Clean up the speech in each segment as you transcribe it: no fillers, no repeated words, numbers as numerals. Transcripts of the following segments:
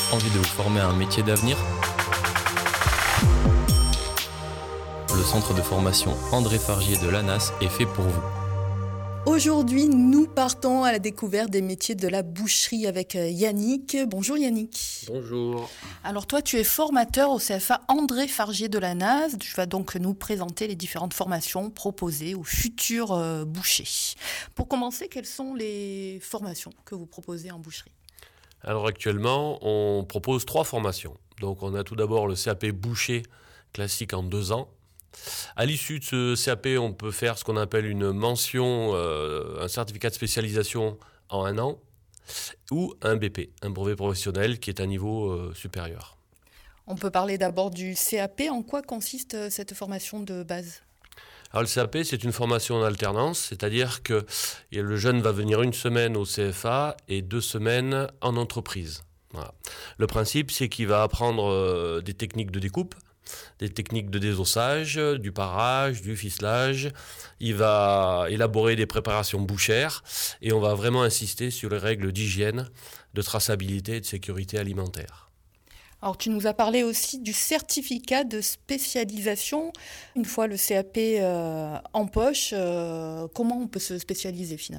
Envie de vous former à un métier d'avenir ? Le centre de formation André Fargier de l'ANAS est fait pour vous. Aujourd'hui, nous partons à la découverte des métiers de la boucherie avec Yannick. Bonjour Yannick. Bonjour. Alors toi, tu es formateur au CFA André Fargier de l'ANAS. Tu vas donc nous présenter les différentes formations proposées aux futurs bouchers. Pour commencer, quelles sont les formations que vous proposez en boucherie ? Alors actuellement, on propose 3 formations. Donc on a tout d'abord le CAP boucher classique en 2 ans. À l'issue de ce CAP, on peut faire ce qu'on appelle une mention, un certificat de spécialisation en 1 an, ou un BP, un brevet professionnel qui est à niveau supérieur. On peut parler d'abord du CAP. En quoi consiste cette formation de base ? Alors le CAP, c'est une formation en alternance, c'est-à-dire que le jeune va venir 1 semaine au CFA et 2 semaines en entreprise. Voilà. Le principe, c'est qu'il va apprendre des techniques de découpe, des techniques de désossage, du parage, du ficelage. Il va élaborer des préparations bouchères et on va vraiment insister sur les règles d'hygiène, de traçabilité et de sécurité alimentaire. Alors, tu nous as parlé aussi du certificat de spécialisation. Une fois le CAP en poche, comment on peut se spécialiser finalement ?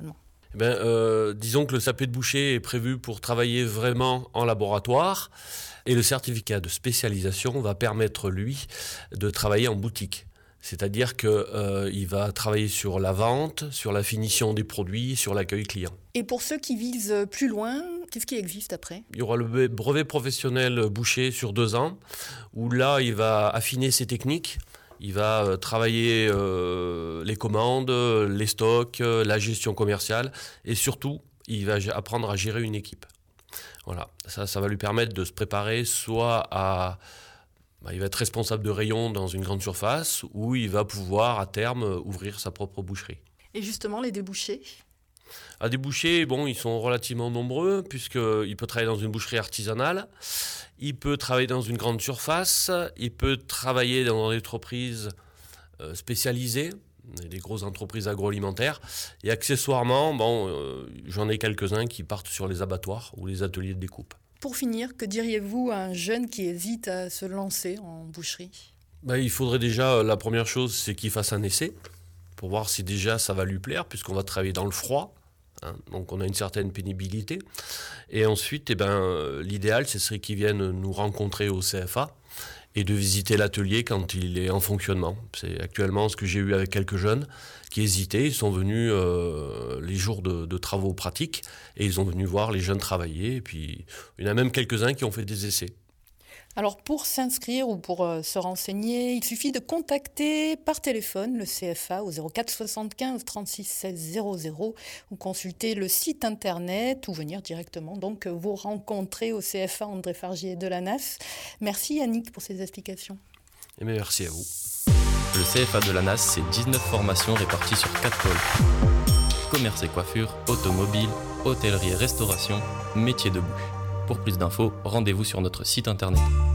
Disons que le CAP de boucher est prévu pour travailler vraiment en laboratoire et le certificat de spécialisation va permettre, lui, de travailler en boutique. C'est-à-dire qu'il va travailler sur la vente, sur la finition des produits, sur l'accueil client. Et pour ceux qui visent plus loin, qu'est-ce qui existe après ? Il y aura le brevet professionnel boucher sur 2 ans, où là, il va affiner ses techniques. Il va travailler les commandes, les stocks, la gestion commerciale et surtout, il va apprendre à gérer une équipe. Voilà, ça va lui permettre de se préparer soit à... il va être responsable de rayon dans une grande surface ou il va pouvoir à terme ouvrir sa propre boucherie. Et justement, les débouchés ? À des bouchers, ils sont relativement nombreux puisqu'il peut travailler dans une boucherie artisanale, il peut travailler dans une grande surface, il peut travailler dans des entreprises spécialisées, des grosses entreprises agroalimentaires, et accessoirement, j'en ai quelques-uns qui partent sur les abattoirs ou les ateliers de découpe. Pour finir, que diriez-vous à un jeune qui hésite à se lancer en boucherie ? Il faudrait déjà, la première chose, c'est qu'il fasse un essai pour voir si déjà ça va lui plaire, puisqu'on va travailler dans le froid. Donc on a une certaine pénibilité. Et ensuite, l'idéal, ce serait qu'ils viennent nous rencontrer au CFA et de visiter l'atelier quand il est en fonctionnement. C'est actuellement ce que j'ai eu avec quelques jeunes qui hésitaient. Ils sont venus les jours de travaux pratiques et ils ont venu voir les jeunes travailler. Et puis, il y en a même quelques-uns qui ont fait des essais. Alors pour s'inscrire ou pour se renseigner, il suffit de contacter par téléphone le CFA au 04 75 36 16 00 ou consulter le site internet ou venir directement donc vous rencontrer au CFA André Fargier de l'ANAS. Merci Yannick pour ces explications. Merci à vous. Le CFA de l'ANAS, c'est 19 formations réparties sur 4 pôles. Commerce et coiffure, automobile, hôtellerie et restauration, métier de bouche. Pour plus d'infos, rendez-vous sur notre site internet.